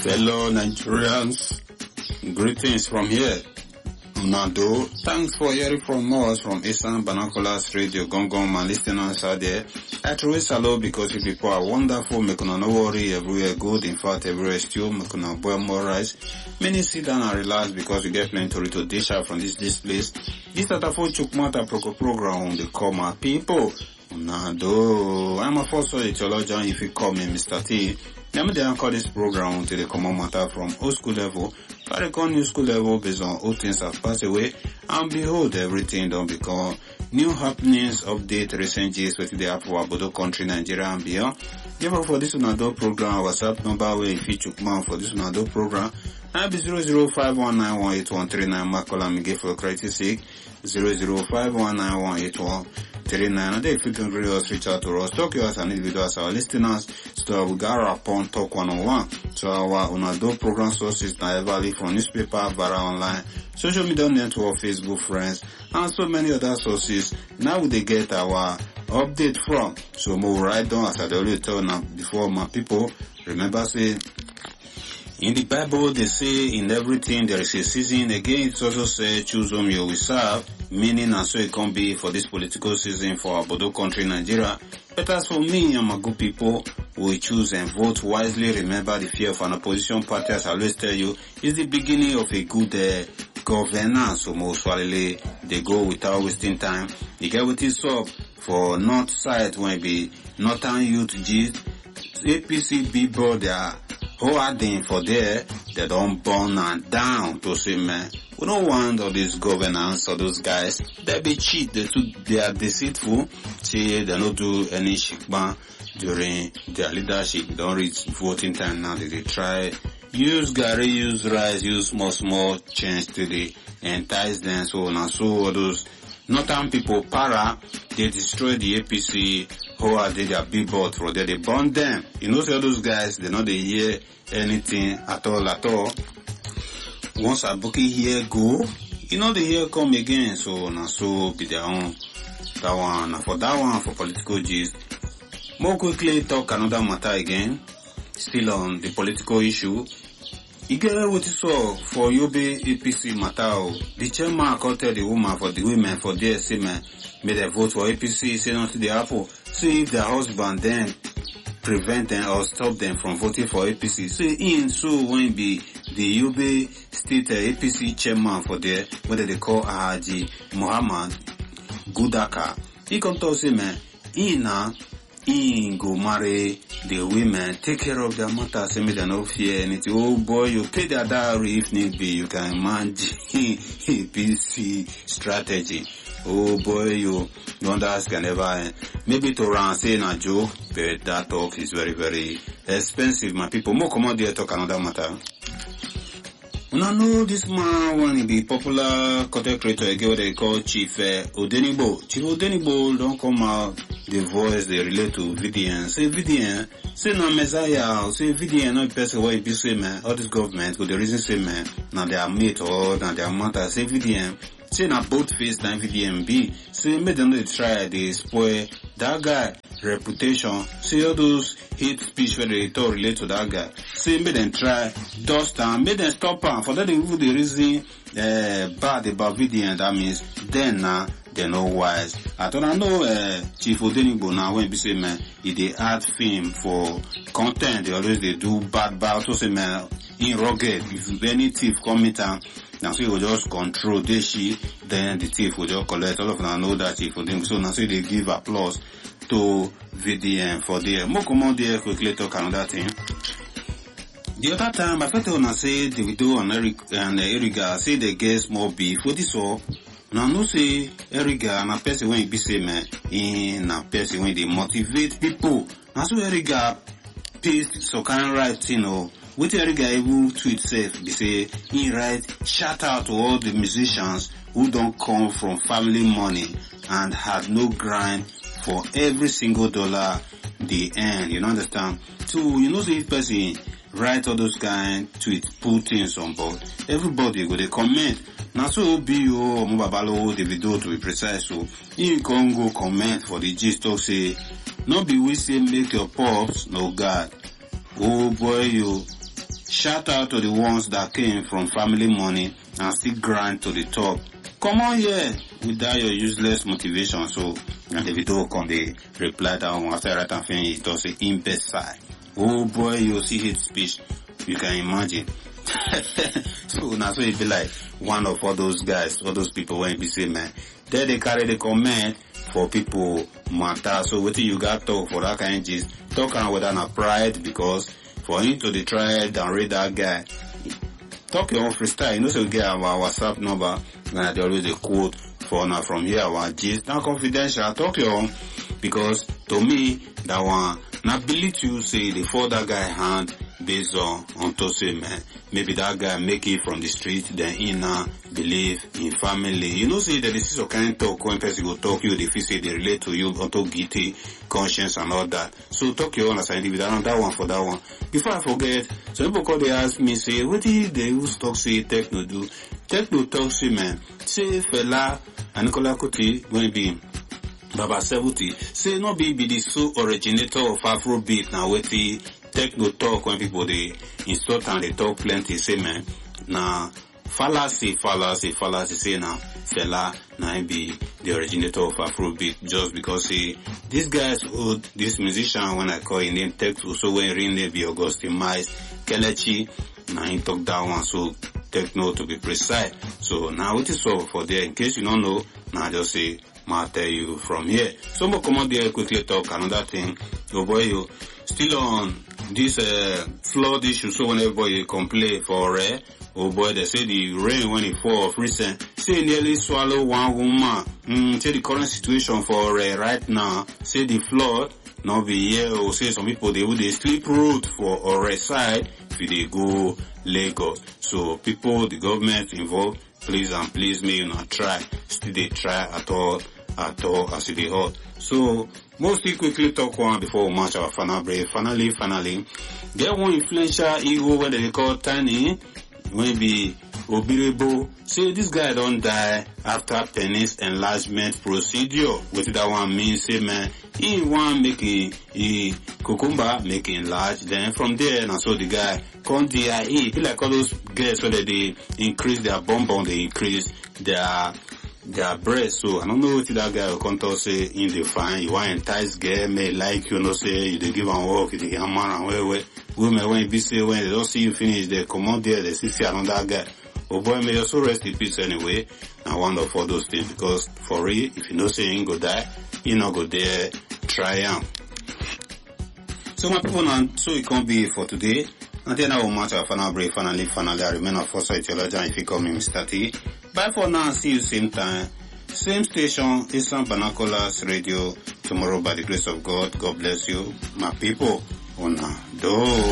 Fellow Nigerians, greetings from here. Nado, thanks for hearing from us from Eastern Binoculars Radio, Gongong, and listeners out there. I truly salute because you people are wonderful, make no worry, everywhere good, in fact everywhere still, make no boil more rice. Many sit down and relax because we get plenty to dish out from this place. This Tatafo Chukmata program, they call my people. Nado, I'm a first theologian if you call me Mr. T. Let me call this program to the common matter from old school level, carry new school level based on old things have passed away, and behold, everything don't become new happenings, update, recent gist with the Apua Bodo country, Nigeria and beyond. Therefore, for this Unado program, WhatsApp number where if you took man for this Unado program, I'll be 005191813 Makola Miguel for crisis sake, 005191813. And if you can really reach out to us, talk to us and individual as our listeners, so we got upon Talk 101. So our Unado program sources now evaluate from newspaper, Vara online, social media network, Facebook friends, and so many other sources. Now they get our update from. So move right down as I already told now before my people. Remember say, in the Bible, they say in everything there is a season. Again, it also says choose whom you will serve, meaning and so it can be for this political season for our Bodo country, Nigeria. But as for me and my good people, we choose and vote wisely. Remember the fear of an opposition party, as I always tell you, is the beginning of a good governance. So most probably they go without wasting time. They get what is up for north side when it be Northern Youth Gist, APC billboard their who are there for there, they don't burn and down to say, man, we don't want all this governance or those guys. They be cheat, they are deceitful, say they don't do any shikban during their leadership. They don't reach voting time now. They try use Gary, use rice, use small change to the entice them, so on and so all those northern people para, they destroy the APC. Who are they, their billboard for there, they burn them. You know, all those guys, they know they hear anything at all. Once a bookie here go, you know they hear come again, so now so be their own. That one, for political gist. More quickly talk another matter again, still on the political issue. You get what you saw for Yobe APC matter. The chairman called tell the woman for the women for their semen, made a vote for APC, say not to the apple. See if their husband then prevent them or stop them from voting for APC. Say in so when be the Yobe state APC chairman for there, whether they call Haji Muhammad Gudaka. He come to say man, he go marry the women, take care of their matter, say me they no fear anything. Oh boy, you pay their dowry if need be, you can imagine APC strategy. Oh boy, you wonder ask can never end. Maybe to run say a joke, but that talk is very, very expensive, my people. More come out there talk another matter. Now know this man when he be popular content creator again what they call Chief Odenibo. Chief Odenibo don't come out the voice they relate to VDN. Say VDN, say no Messiah, say VDN no person why be say man, all this government with the reason say man, now they are mate or now they are matter, say VDN. Say na both face na VDM be. Say make them they try they spoil that guy reputation. Say all those hate speech where they talk relate to that guy. Say make them try dust and make them stop am. For that they give the reason bad about VDM. That means then now they know wise. I don't know Chief Odenibo now when be say man if they add film for content they always they do bad. So say man in rugged if any thief come it and now so he will just control this shit, then the thief will just collect. All of them know that chief for them. So now so they give applause to VDM for their more common there quickly talk another thing. The other time I felt when I say Davido and Eriga say they get small beef for this all. Now no say Eriga na person when be say man in a person when they motivate people. Now so Eriga paste so kind right you know. With Eriga able tweet safe, they say he write shout out to all the musicians who don't come from family money and had no grind for every single dollar they earn. You know understand? So you know say if person write all those kind tweets, put things on board, everybody go they comment. Now so be Mobabalo Davido to be precise. So you can go comment for the gist talk say no be we say make your pops no God. Oh boy you Shout out to the ones that came from family money and still grind to the top. Come on here without your useless motivation. So, and the video can they reply that one after right and finish it say imbecile. Oh boy, you see hate speech. You can imagine. So now so it be like one of all those guys, all those people when be say man, there they carry the comment for people matter. So what you got talk for that kind of gist? Talk around whether not pride because for him to the try and read that guy. Talk your own freestyle. You know, so you get our WhatsApp number and they always a quote for now from here our gist. Now confidential. Talk your own because to me that one not believe you say they fall that guy hand based on to say man maybe that guy make it from the street then he now believe in family. You know say that this is a kind of talk when person go talk you they feel say they relate to you onto guilty conscience and all that. So talk your own as I did that one for that one. Before I forget, some people call they ask me say what did they use talk say techno do? Techno talk say man say Fela and Nicola Kuti when be Baba 70 say no be the so originator of Afrobeat now what the techno talk when people they insult and they talk plenty say man na fallacy say now Fela na be the originator of Afrobeat just because say these guys old this musician when I call his name techno so when real name be Augustine Miles Kelechi na he talk that one so techno to be precise. So now it is for there in case you don't know now just say I'll tell you from here. So we'll come on there quickly talk another thing. Oh boy, you still on this flood issue. So when everybody complain for oh boy, they say the rain when it fall of recent, say nearly swallow one woman. Say the current situation for right now. Say the flood not be here. Or say some people they would sleep road for or side if they go Lagos. So people, the government involved. Please and please me, you not try. Still they try at all as it be hot. So mostly quickly talk one before we match our final break. Finally, get one influential ego where they call Tiny, maybe Obirebo. Say this guy don't die after penis enlargement procedure. What that one means? Say man, he want making cucumber making large. Then from there, and so the guy come DIE. Be like all those girls where they increase their bum, they increase their breast. So I don't know what that guy will come to say in the fine. You want entice girl, may like you know say you they give and work, you they give a man and where women when you be say when they don't see you finish, they come out there, they see another guy. Oh boy, may you so rest in peace anyway. I wonder for those things because for real, if you know say you ain't go die, you not go there, try am. So my people now, so it can't be for today. And then I will match our final break, finally, I remain a force theologian if you call me Mr. T. Bye for now, see you same time, same station, Eastern Binoculars Radio, tomorrow by the grace of God. God bless you, my people. Una do.